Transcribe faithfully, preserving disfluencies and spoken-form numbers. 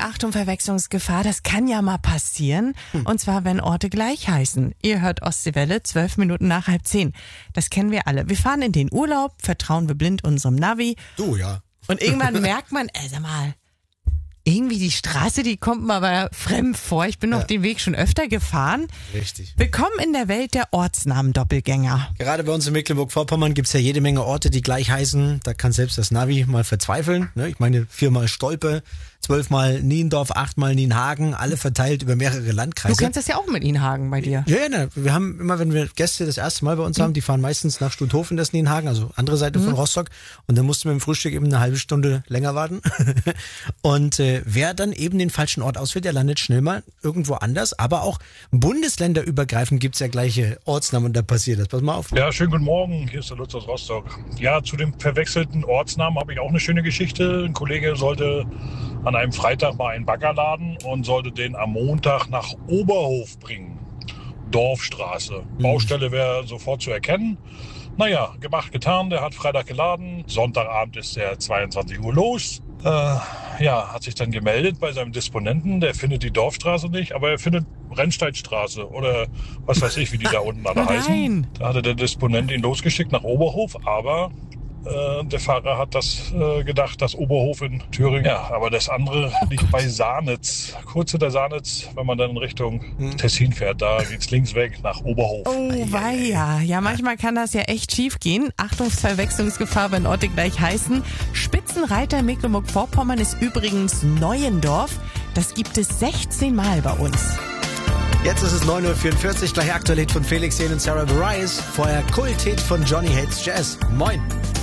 Achtung, Verwechslungsgefahr, das kann ja mal passieren. Hm. Und zwar, wenn Orte gleich heißen. Ihr hört Ostseewelle, zwölf Minuten nach halb zehn. Das kennen wir alle. Wir fahren in den Urlaub, vertrauen wir blind unserem Navi. Du, ja. Und irgendwann merkt man, ey, sag mal, irgendwie die Straße, die kommt mir aber fremd vor. Ich bin noch ja. den Weg schon öfter gefahren. Richtig. Willkommen in der Welt der Ortsnamen-Doppelgänger. Gerade bei uns in Mecklenburg-Vorpommern gibt's ja jede Menge Orte, die gleich heißen. Da kann selbst das Navi mal verzweifeln. Ne? Ich meine, viermal Stolpe, zwölfmal Niendorf, achtmal Nienhagen, alle verteilt über mehrere Landkreise. Du kennst das ja auch mit Nienhagen bei dir. Ja, ja, ne. Wir haben immer, wenn wir Gäste das erste Mal bei uns mhm. haben, die fahren meistens nach Stutthofen, das Nienhagen, also andere Seite mhm. von Rostock. Und dann mussten wir im Frühstück eben eine halbe Stunde länger warten. Und äh, wer dann eben den falschen Ort auswählt, der landet schnell mal irgendwo anders. Aber auch bundesländerübergreifend gibt's ja gleiche Ortsnamen und da passiert das. Pass mal auf. Ja, schönen guten Morgen. Hier ist der Lutz aus Rostock. Ja, zu dem verwechselten Ortsnamen habe ich auch eine schöne Geschichte. Ein Kollege sollte an einem Freitag mal einen Bagger laden und sollte den am Montag nach Oberhof bringen. Dorfstraße. Mhm. Baustelle wäre sofort zu erkennen. Naja, gemacht, getan. Der hat Freitag geladen. Sonntagabend ist der zweiundzwanzig Uhr los. Äh, ja, hat sich dann gemeldet bei seinem Disponenten. Der findet die Dorfstraße nicht, aber er findet Rennsteigstraße oder was weiß ich, wie die da unten alle heißen. Da hatte der Disponent ihn losgeschickt nach Oberhof, aber äh, der Fahrer hat das äh, gedacht, dass Oberhof in Thüringen. Ja, aber das andere liegt bei Sahnitz. Kurz hinter Sahnitz, wenn man dann in Richtung hm. Tessin fährt, da geht's links weg nach Oberhof. Oh, weia. Ja, manchmal kann das ja echt schief gehen. Achtungsverwechslungsgefahr, wenn Orte gleich heißen. Spitzenreiter Mecklenburg-Vorpommern ist übrigens Neuendorf. Das gibt es sechzehn Mal bei uns. Jetzt ist es neun Uhr vierundvierzig, gleich aktuell Hit von Felix Jähn und Sarah Bareilles. Vorher Kult-Hit von Johnny Hates Jazz. Moin.